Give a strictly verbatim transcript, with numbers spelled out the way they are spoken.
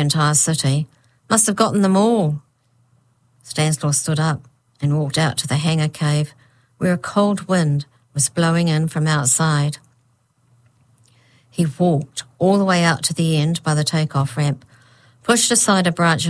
entire city. Must have gotten them all. Stanislaw stood up and walked out to the hangar cave, where a cold wind was blowing in from outside. He walked all the way out to the end by the takeoff ramp, pushed aside a branch